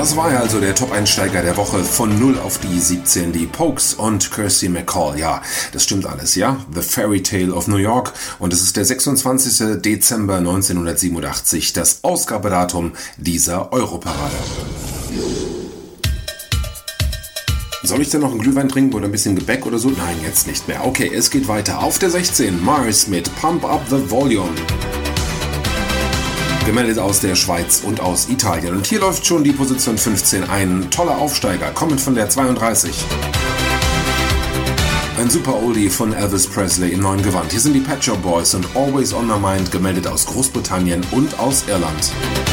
Das war ja also der Top-Einsteiger der Woche von 0 auf die 17, die Pokes und Kirsty MacColl. Ja, das stimmt alles, ja? The Fairy Tale of New York. Und es ist der 26. Dezember 1987, das Ausgabedatum dieser Europarade. Soll ich denn noch einen Glühwein trinken oder ein bisschen Gebäck oder so? Nein, jetzt nicht mehr. Okay, es geht weiter. Auf der 16, Mars mit Pump Up the Volume. Gemeldet aus der Schweiz und aus Italien. Und hier läuft schon die Position 15, ein toller Aufsteiger, kommend von der 32. Ein super Oldie von Elvis Presley im neuen Gewand. Hier sind die Pet Shop Boys und Always on My Mind, gemeldet aus Großbritannien und aus Irland.